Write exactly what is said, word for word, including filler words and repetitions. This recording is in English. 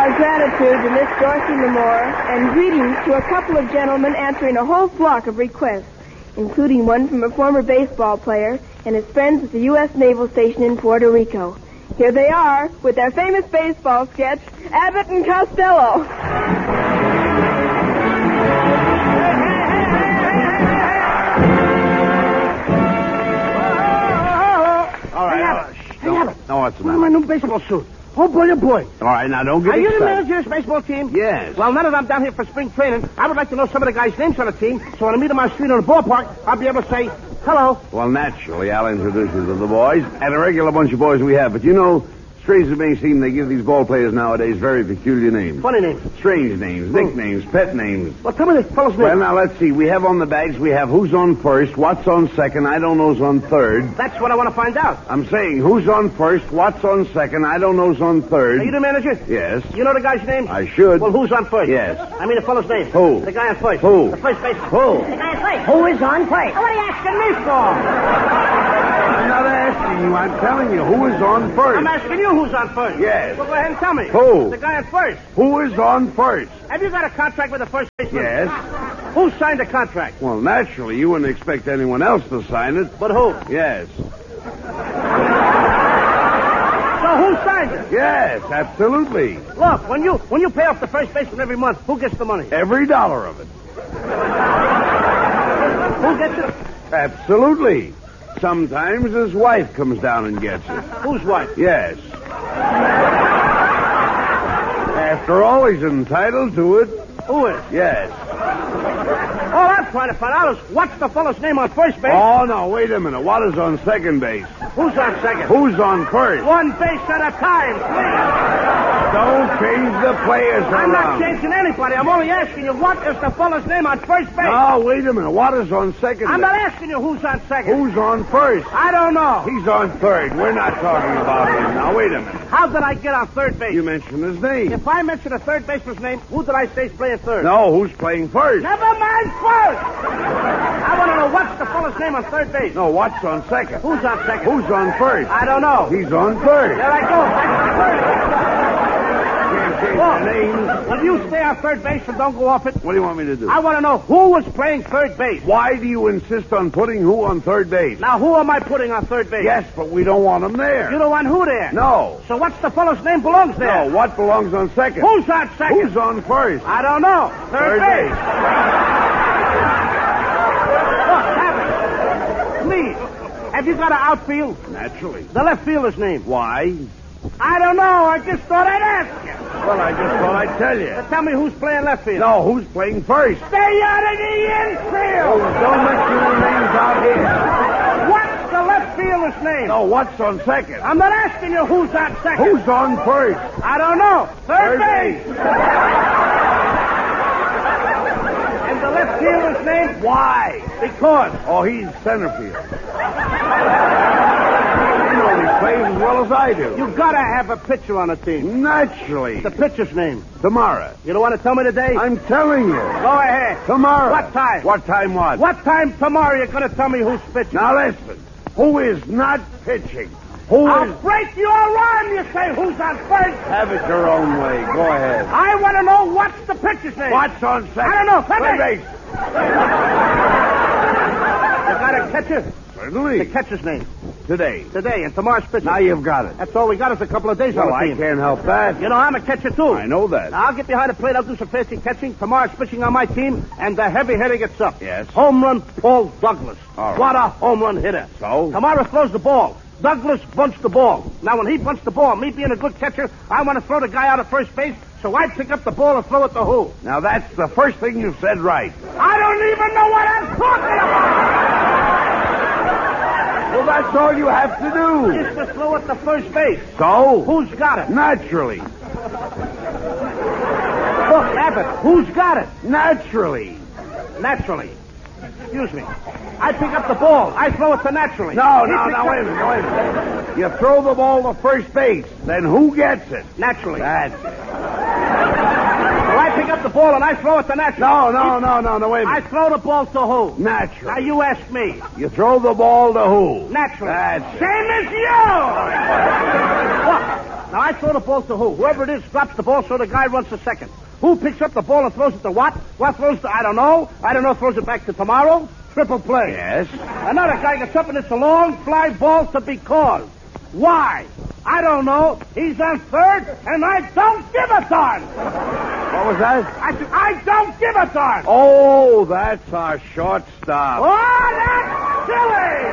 My gratitude to Miss Dorothy Lamore, and greetings to a couple of gentlemen answering a whole flock of requests, including one from a former baseball player and his friends at the U S Naval Station in Puerto Rico. Here they are with their famous baseball sketch, Abbott and Costello. All right, all right. Shh, Hey, Abbott. No, what's the Look matter? at my new baseball suit. Oh, boy, oh, boy. All right, now don't get Are you the excited. manager of this baseball team? Yes. Well, now that I'm down here for spring training, I would like to know some of the guys' names on the team, so when I meet them on the street or the ballpark, I'll be able to say, hello. Well, naturally, I'll introduce you to the boys, and a regular bunch of boys we have. But you know, strange as it may seem, they give these ball players nowadays very peculiar names. Funny names. Strange names, nicknames, pet names. Well, tell me the fellow's name. Well, now, let's see. We have on the bags, we have who's on first, what's on second, I don't know's on third. That's what I want to find out. I'm saying who's on first, what's on second, I don't know's on third. Are you the manager? Yes. You know the guy's name? I should. Well, who's on first? Yes. I mean the fellow's name. Who? The guy on first. Who? The first baseman. Who? The guy on first. Who is on first? What are you asking me for? I'm not asking you, I'm telling you who is on first. I'm asking you who's on first. Yes. Well, go ahead and tell me. Who? The guy on first. Who is on first? Have you got a contract with the first baseman? Yes. Who signed the contract? Well, naturally, you wouldn't expect anyone else to sign it. But who? Yes. So who signed it? Yes, absolutely. Look, when you when you pay off the first baseman every month, who gets the money? Every dollar of it. Who gets it? Absolutely. Sometimes his wife comes down and gets it. Whose wife? Yes. After all, he's entitled to it. Who is? Yes. All I'm trying to find out is what's the fellow's name on first base? Oh, no, wait a minute. What is on second base? Who's on second? Who's on first? One base at a time, please. Don't change the players I'm around. not changing anybody. I'm only asking you what is the fellow's name on first base. No, wait a minute. What is on second I'm base? not asking you who's on second. Who's on first? I don't know. He's on third. We're not talking about him. Now, wait a minute. How did I get on third base? You mentioned his name. If I mention a third baseman's name, who did I say is playing third? No, who's playing first? Never mind first. I want to know what's the fellow's name on third base. No, what's on second? Who's on second? Who's on first? I don't know. He's on third. There I go. Back to third. Can't change Look, the names. will you stay on third base and don't go off it? What do you want me to do? I want to know who was playing third base. Why do you insist on putting who on third base? Now, who am I putting on third base? Yes, but we don't want him there. You don't want who there? No. So what's the fellow's name belongs there? No, what belongs on second? Who's on second? Who's on first? I don't know. Third, Third base. base. Look, have it. Please. Have you got an outfield? Naturally. The left fielder's name. Why? I don't know. I just thought I'd ask you. Well, I just thought I'd tell you. So tell me who's playing left field. No, who's playing first? Stay out of the infield. Oh, don't let your names out here. What's the left fielder's name? No, what's on second? I'm not asking you who's on second. Who's on first? I don't know. Third, Third base. And the left fielder's name? Why? Because. Oh, he's center field. You know he plays as well as I do. You gotta have a pitcher on the team. Naturally. The pitcher's name. Tomorrow. You don't want to tell me today? I'm telling you. Go ahead. Tomorrow. What time? What time what? What time tomorrow you're gonna tell me who's pitching? Now listen. Who is not pitching? Who I'll is... break your arm, you say who's on first. Have it your own way. Go ahead. I want to know what's the pitcher's name. What's on second? I don't know. Third Third base. base. You got a catcher? Certainly. The catcher's name. Today. Today, and tomorrow's pitcher. Now you've got it. That's all we got is a couple of days Well, on the I team. can't help that. You know, I'm a catcher, too. I know that. Now, I'll get behind the plate. I'll do some fancy catching. Tomorrow's pitching on my team, and the heavy hitter gets up. Yes. Home run, Paul Douglas. All right. What a home run hitter. So? Tomorrow throws the ball. Douglas bunts the ball. Now, when he bunts the ball, me being a good catcher, I want to throw the guy out at first base, so I pick up the ball and throw it to who? Now, that's the first thing you've said right. I don't even know what I'm talking about! Well, that's all you have to do. Just to throw it to first base. So? Who's got it? Naturally. Look, Abbott, who's got it? Naturally. Naturally. Excuse me. I pick up the ball. I throw it to Naturally. No, He no, picks no, up- wait a minute, wait a minute. You throw the ball to first base. Then who gets it? Naturally. That's it. So I pick up the ball and I throw it to Naturally. No, no, no, no, no, wait a I minute. throw the ball to who? Now Naturally. you ask me. You throw the ball to who? Naturally. That's it. Same as you! Look, Now, I throw the ball to who? Whoever it is drops the ball so the guy runs to second. Who picks up the ball and throws it to what? What throws to I don't know. I don't know throws it back to tomorrow. Triple play. Yes. Another guy gets up and it's a long fly ball to be called. Why? I don't know. He's on third, and I don't give a darn. What was that? I said, I don't give a darn. Oh, that's our shortstop. Oh, that's silly.